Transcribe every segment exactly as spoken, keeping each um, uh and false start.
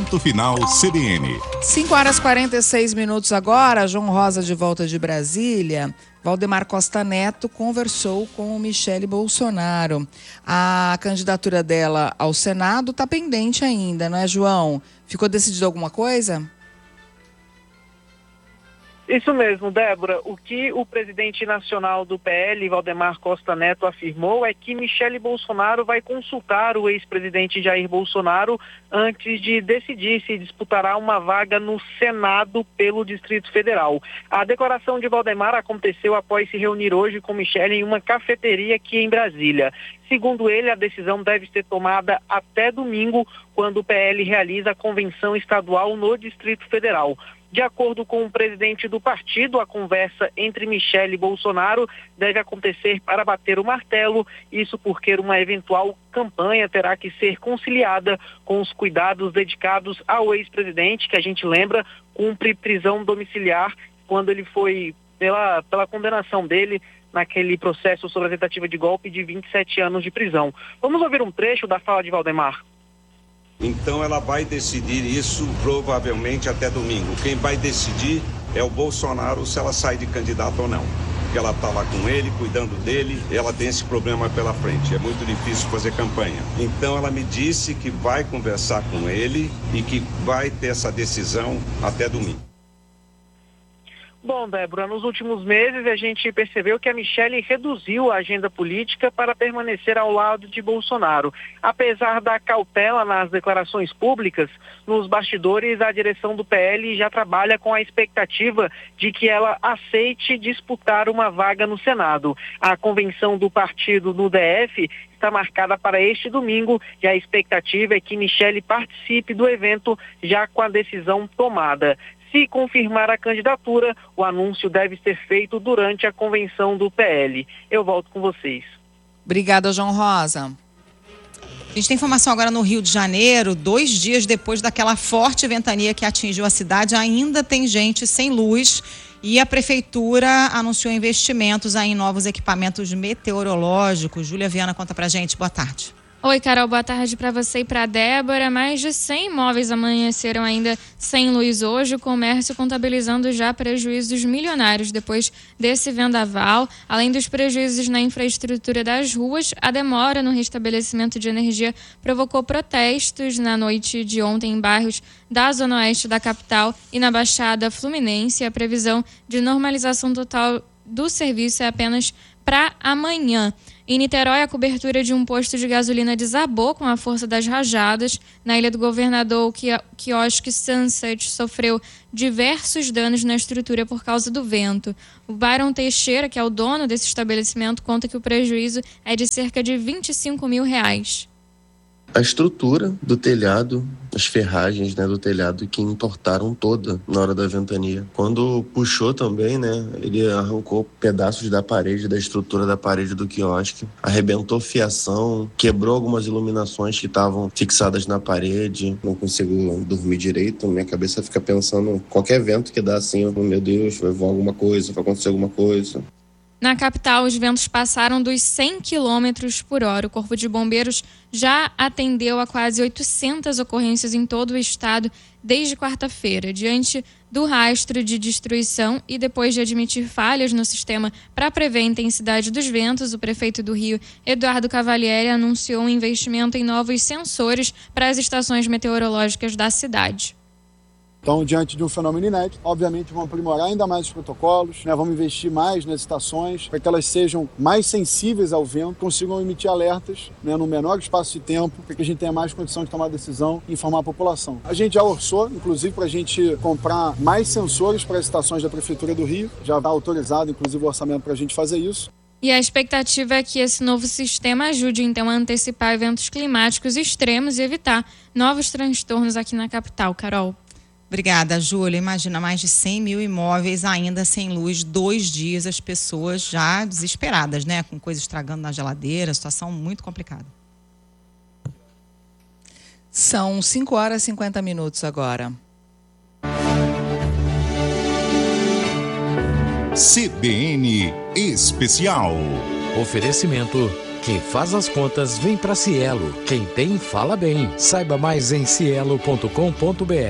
Ponto Final C B N. cinco horas e quarenta e seis minutos agora. João Rosa de volta de Brasília. Valdemar Costa Neto conversou com Michele Bolsonaro. A candidatura dela ao Senado está pendente ainda, não é, João? Ficou decidido alguma coisa? Isso mesmo, Débora. O que o presidente nacional do P L, Valdemar Costa Neto, afirmou é que Michele Bolsonaro vai consultar o ex-presidente Jair Bolsonaro antes de decidir se disputará uma vaga no Senado pelo Distrito Federal. A declaração de Valdemar aconteceu após se reunir hoje com Michele em uma cafeteria aqui em Brasília. Segundo ele, a decisão deve ser tomada até domingo, quando o P L realiza a convenção estadual no Distrito Federal. De acordo com o presidente do partido, a conversa entre Michele e Bolsonaro deve acontecer para bater o martelo, isso porque uma eventual campanha terá que ser conciliada com os cuidados dedicados ao ex-presidente, que a gente lembra, cumpre prisão domiciliar quando ele foi, pela, pela condenação dele, naquele processo sobre a tentativa de golpe de vinte e sete anos de prisão. Vamos ouvir um trecho da fala de Valdemar. Então ela vai decidir isso provavelmente até domingo. Quem vai decidir é o Bolsonaro se ela sai de candidato ou não. Porque ela está lá com ele, cuidando dele, ela tem esse problema pela frente. É muito difícil fazer campanha. Então ela me disse que vai conversar com ele e que vai ter essa decisão até domingo. Bom, Débora, nos últimos meses a gente percebeu que a Michele reduziu a agenda política para permanecer ao lado de Bolsonaro. Apesar da cautela nas declarações públicas, nos bastidores a direção do P L já trabalha com a expectativa de que ela aceite disputar uma vaga no Senado. A convenção do partido no D F está marcada para este domingo e a expectativa é que Michele participe do evento já com a decisão tomada. Se confirmar a candidatura, o anúncio deve ser feito durante a convenção do P L. Eu volto com vocês. Obrigada, João Rosa. A gente tem informação agora no Rio de Janeiro, dois dias depois daquela forte ventania que atingiu a cidade, ainda tem gente sem luz e a prefeitura anunciou investimentos aí em novos equipamentos meteorológicos. Júlia Viana conta pra gente. Boa tarde. Oi, Carol, boa tarde para você e para Débora. Mais de cem imóveis amanheceram ainda sem luz hoje, o comércio contabilizando já prejuízos milionários depois desse vendaval. Além dos prejuízos na infraestrutura das ruas, a demora no restabelecimento de energia provocou protestos na noite de ontem em bairros da zona oeste da capital e na Baixada Fluminense. A previsão de normalização total do serviço é apenas para amanhã. Em Niterói, a cobertura de um posto de gasolina desabou com a força das rajadas. Na Ilha do Governador, o quiosque Sunset sofreu diversos danos na estrutura por causa do vento. O Byron Teixeira, que é o dono desse estabelecimento, conta que o prejuízo é de cerca de vinte e cinco mil reais. A estrutura do telhado, as ferragens, né, do telhado que entortaram toda na hora da ventania. Quando puxou também, né, ele arrancou pedaços da parede, da estrutura da parede do quiosque, arrebentou fiação, quebrou algumas iluminações que estavam fixadas na parede. Não consigo dormir direito, minha cabeça fica pensando, qualquer vento que dá assim, oh, meu Deus, vai voar alguma coisa, vai acontecer alguma coisa. Na capital, os ventos passaram dos cem quilômetros por hora. O Corpo de Bombeiros já atendeu a quase oitocentas ocorrências em todo o estado desde quarta-feira. Diante do rastro de destruição e depois de admitir falhas no sistema para prever a intensidade dos ventos, o prefeito do Rio, Eduardo Cavalieri, anunciou um investimento em novos sensores para as estações meteorológicas da cidade. Então, diante de um fenômeno inédito, obviamente vamos aprimorar ainda mais os protocolos, né? Vamos investir mais nas estações para que elas sejam mais sensíveis ao vento, consigam emitir alertas, né, no menor espaço de tempo, para que a gente tenha mais condição de tomar decisão e informar a população. A gente já orçou, inclusive, para a gente comprar mais sensores para as estações da Prefeitura do Rio, já está autorizado, inclusive, o orçamento para a gente fazer isso. E a expectativa é que esse novo sistema ajude, então, a antecipar eventos climáticos extremos e evitar novos transtornos aqui na capital. Carol. Obrigada, Júlia. Imagina, mais de cem mil imóveis ainda sem luz, dois dias, as pessoas já desesperadas, né? Com coisa estragando na geladeira, situação muito complicada. São cinco horas e cinquenta minutos agora. C B N Especial. Oferecimento Quem faz as contas vem para Cielo. Quem tem, fala bem. Saiba mais em cielo ponto com ponto br.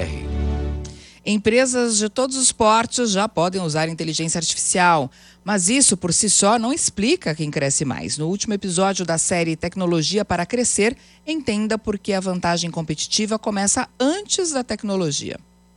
Empresas de todos os portes já podem usar inteligência artificial, mas isso por si só não explica quem cresce mais. No último episódio da série Tecnologia para Crescer, entenda por que a vantagem competitiva começa antes da tecnologia.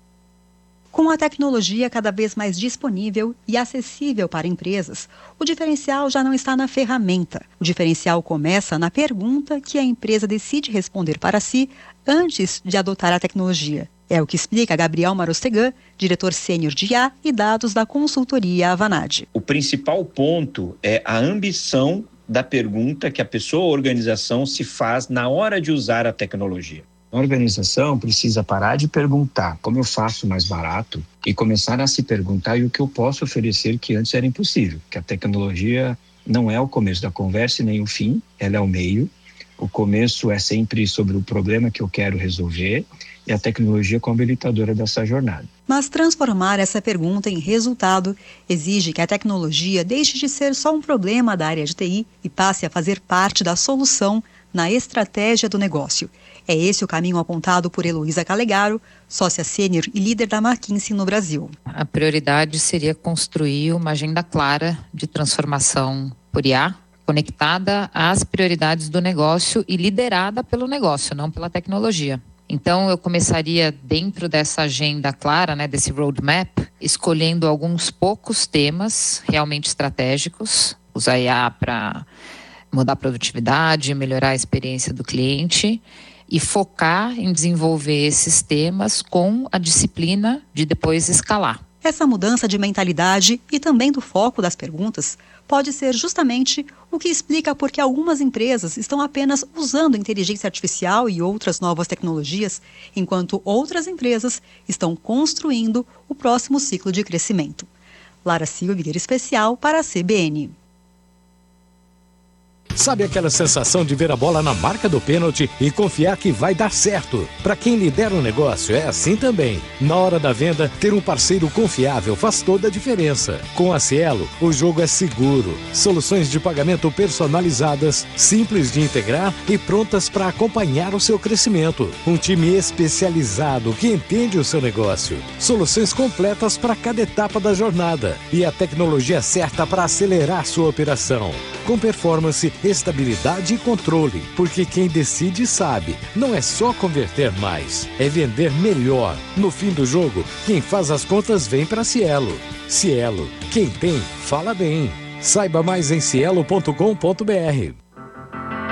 Com a tecnologia cada vez mais disponível e acessível para empresas, o diferencial já não está na ferramenta. O diferencial começa na pergunta que a empresa decide responder para si antes de adotar a tecnologia. É o que explica Gabriel Marostegan, diretor sênior de I A e dados da consultoria Avanade. O principal ponto é a ambição da pergunta que a pessoa ou organização se faz na hora de usar a tecnologia. A organização precisa parar de perguntar como eu faço mais barato e começar a se perguntar e o que eu posso oferecer que antes era impossível. Que a tecnologia não é o começo da conversa e nem o fim, ela é o meio. O começo é sempre sobre o problema que eu quero resolver e a tecnologia como habilitadora dessa jornada. Mas transformar essa pergunta em resultado exige que a tecnologia deixe de ser só um problema da área de T I e passe a fazer parte da solução na estratégia do negócio. É esse o caminho apontado por Heloísa Calegaro, sócia sênior e líder da McKinsey no Brasil. A prioridade seria construir uma agenda clara de transformação por I A, conectada às prioridades do negócio e liderada pelo negócio, não pela tecnologia. Então, eu começaria dentro dessa agenda clara, né, desse roadmap, escolhendo alguns poucos temas realmente estratégicos, usar I A para mudar a produtividade, melhorar a experiência do cliente e focar em desenvolver esses temas com a disciplina de depois escalar. Essa mudança de mentalidade e também do foco das perguntas pode ser justamente o que explica por que algumas empresas estão apenas usando inteligência artificial e outras novas tecnologias, enquanto outras empresas estão construindo o próximo ciclo de crescimento. Lara Silva, líder especial para a C B N. Sabe aquela sensação de ver a bola na marca do pênalti e confiar que vai dar certo? Para quem lidera um negócio, é assim também. Na hora da venda, ter um parceiro confiável faz toda a diferença. Com a Cielo, o jogo é seguro. Soluções de pagamento personalizadas, simples de integrar e prontas para acompanhar o seu crescimento. Um time especializado que entende o seu negócio. Soluções completas para cada etapa da jornada. E a tecnologia certa para acelerar sua operação. Com performance, estabilidade e controle, porque quem decide sabe, não é só converter mais, é vender melhor. No fim do jogo, quem faz as contas vem para Cielo. Cielo, quem tem, fala bem. Saiba mais em cielo ponto com ponto br.